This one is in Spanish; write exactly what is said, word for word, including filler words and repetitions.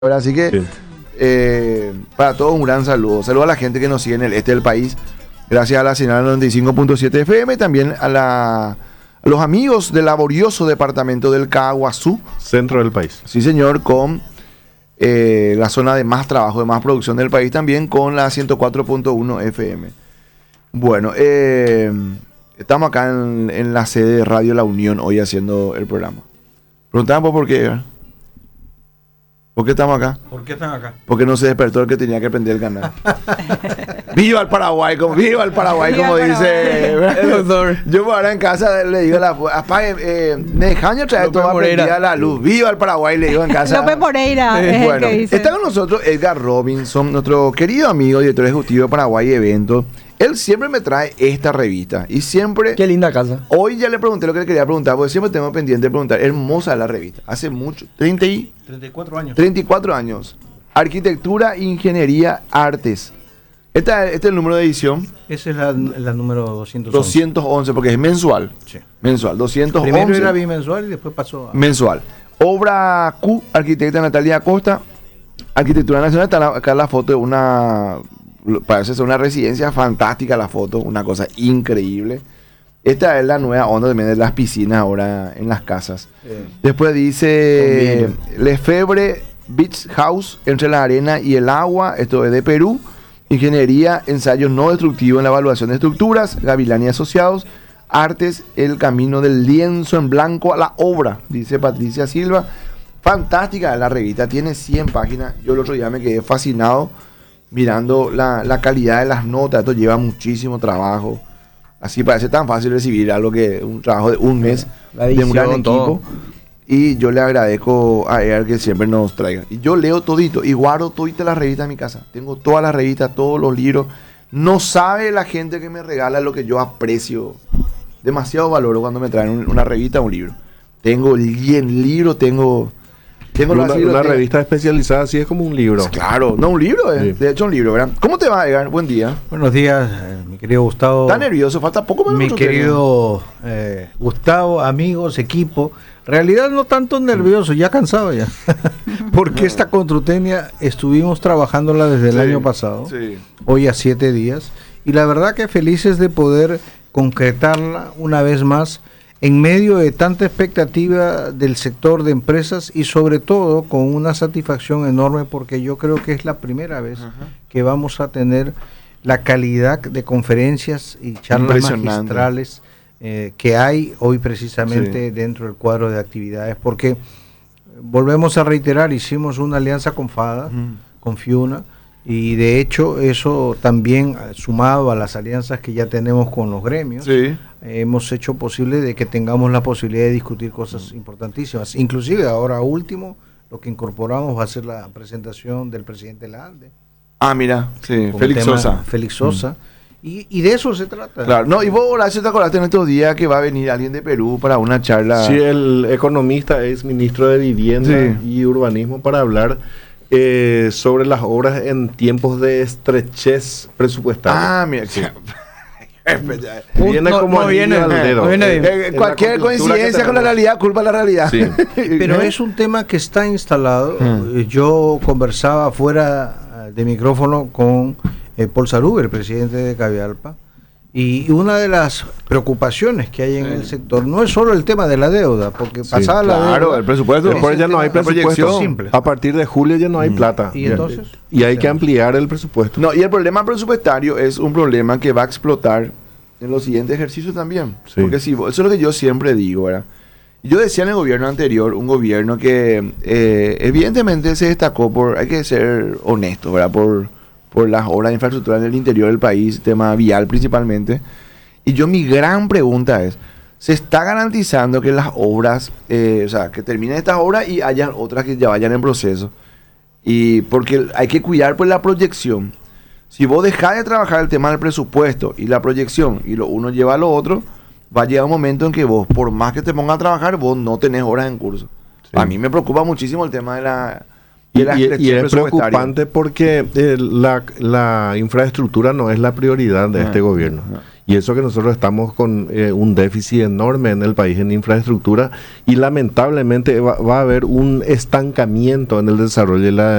¿verdad? Así que Sí. eh, para todos un gran saludo. Saludo a la gente que nos sigue en el este del país, gracias a la señal noventa y cinco punto siete F M, también a, la, a los amigos del laborioso departamento del Caguazú. Centro del país. Sí, señor, con eh, la zona de más trabajo, de más producción del país, también con la ciento cuatro punto uno F M. Bueno, eh, estamos acá en, en la sede de Radio La Unión hoy haciendo el programa. Preguntamos por qué, ¿verdad? ¿Por qué estamos acá? ¿Por qué están acá? Porque no se despertó el que tenía que prender el canal. ¡Viva el Paraguay! Como, ¡Viva el Paraguay! Viva Como el dice el doctor. Yo ahora en casa le digo a la apague, eh, me dejan ya traer López toda Moreira. prendida la luz. ¡Viva el Paraguay! Le digo en casa. López Moreira es Bueno, el que dice. está con nosotros Edgar Robinson, nuestro querido amigo, director ejecutivo de Paraguay Eventos. Él siempre me trae esta revista y siempre... Qué linda casa. Hoy ya le pregunté lo que le quería preguntar, porque siempre tengo pendiente de preguntar. Hermosa la revista. Hace mucho, treinta y... treinta y cuatro años. treinta y cuatro años. Arquitectura, Ingeniería, Artes. Esta, este es el número de edición. Esa es la, la número doscientos once. doscientos once, porque es mensual. Sí. Mensual, doscientos once. Primero era bimensual y después pasó a... Mensual. Obra Q, arquitecta Natalia Acosta. Arquitectura Nacional. Está la- acá la foto de una... Parece ser una residencia fantástica la foto. Una cosa increíble. Esta es la nueva onda también de las piscinas ahora en las casas. Eh, Después dice Lefebvre Beach House, entre la arena y el agua. Esto es de Perú. Ingeniería, ensayos no destructivos en la evaluación de estructuras. Gavilán y Asociados. Artes, el camino del lienzo en blanco a la obra, dice Patricia Silva. Fantástica la revista, tiene cien páginas. Yo el otro día me quedé fascinado mirando la, la calidad de las notas. Esto lleva muchísimo trabajo. Así parece tan fácil recibir algo que un trabajo de un mes La de un gran edición, todo. equipo. Y yo le agradezco a él que siempre nos traiga. Y yo leo todito y guardo todita las revistas en mi casa. Tengo todas las revistas, todos los libros. No sabe la gente que me regala lo que yo aprecio. Demasiado valoro cuando me traen un- una revista o un libro. Tengo el libro, tengo... tengo Una, los libros, una tengo- revista especializada así es como un libro. Claro, no un libro, eh. Sí. De hecho un libro, ¿verdad? ¿Cómo te va, Edgar? Buen día. Buenos días, eh, mi querido Gustavo. ¿Estás nervioso? Falta poco para Mi nosotros, querido eh, Gustavo, amigos, equipo. Realidad no tanto nervioso, ya cansado ya. Porque esta Construtenia estuvimos trabajándola desde el Sí, año pasado. sí. Hoy a siete días. Y la verdad que felices de poder concretarla una vez más en medio de tanta expectativa del sector de empresas y sobre todo con una satisfacción enorme porque yo creo que es la primera vez que vamos a tener la calidad de conferencias y charlas Impresionante. magistrales eh, que hay hoy precisamente Sí. dentro del cuadro de actividades, porque volvemos a reiterar, hicimos una alianza con FADA, Ujú. con FIUNA, y de hecho eso también eh, sumado a las alianzas que ya tenemos con los gremios, Sí. eh, hemos hecho posible de que tengamos la posibilidad de discutir cosas importantísimas. Inclusive ahora último, lo que incorporamos va a ser la presentación del presidente de la ANDE. Ah, mira, sí, con Félix el tema Sosa. Félix Sosa. Y, y de eso se trata. Claro, no, y vos, Horacio, te acordaste en estos días que va a venir alguien de Perú para una charla. Sí, el economista es ministro de Vivienda Sí. y Urbanismo para hablar eh, sobre las obras en tiempos de estrechez presupuestaria. Ah, mira. Sí. Viene Viene como no anillo viene, al dedo. no viene Eh, bien. Eh, en la cualquier coyuntura coincidencia que con la tenemos. realidad, culpa la realidad. Sí. Pero ¿Eh? es un tema que está instalado. Mm. Eh, Yo conversaba fuera eh, de micrófono con eh, Paul Saruber, el presidente de Cavialpa, y una de las preocupaciones que hay en el sector no es solo el tema de la deuda, porque Sí, pasada la claro, deuda, el presupuesto. es Después el ya no tema hay de la presupuesto. proyección simple. A partir de julio ya no hay plata. ¿Y Ya. entonces? Y hay que ampliar el presupuesto. No, y el problema presupuestario es un problema que va a explotar en los siguientes ejercicios también. Sí. Porque si, vos- eso es lo que yo siempre digo, ¿verdad? Yo decía en el gobierno anterior, un gobierno que eh, evidentemente se destacó por, hay que ser honesto, ¿verdad? Por, por las obras de infraestructura en el interior del país, tema vial principalmente. Y yo mi gran pregunta es, ¿se está garantizando que las obras, eh, o sea, que terminen estas obras y hayan otras que ya vayan en proceso? Y porque hay que cuidar pues la proyección. Si vos dejás de trabajar el tema del presupuesto y la proyección y lo uno lleva a lo otro, va a llegar un momento en que vos, por más que te pongas a trabajar, vos no tenés horas en curso. Sí. A mí me preocupa muchísimo el tema de la, Y, de la y- estrechez y es presupuestaria. preocupante porque eh, la, la infraestructura no es la prioridad de Ah, este gobierno. ah. Y eso que nosotros estamos con eh, un déficit enorme en el país en infraestructura y lamentablemente va, va a haber un estancamiento en el desarrollo de la